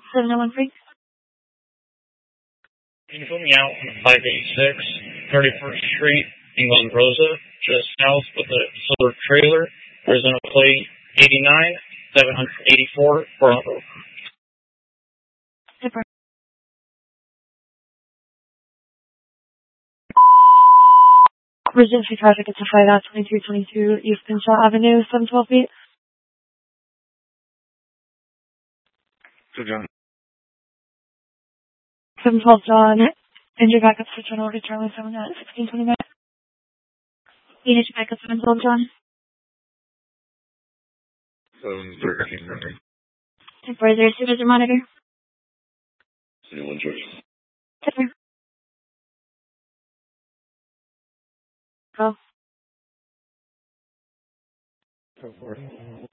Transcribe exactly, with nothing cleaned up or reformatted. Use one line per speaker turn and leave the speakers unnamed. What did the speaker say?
seven oh one Freak.
Can you put me out on five eighty-six, thirty-first Street, England Rosa, just south of the silver trailer, Arizona plate eighty-nine, seven eighty-four, Bravo.
Zipper. Emergency traffic at five out twenty-three twenty-two East Pinchot Avenue, seven twelve feet.
So, John.
seven twelve John. Engine backup switch on order, Charlie seven at sixteen twenty-nine. Engine backup seven twelve John.
seven thirteen.
Zipper, is there a supervisor monitor?
Anyone choice?
Zipper. Go.
Go for it.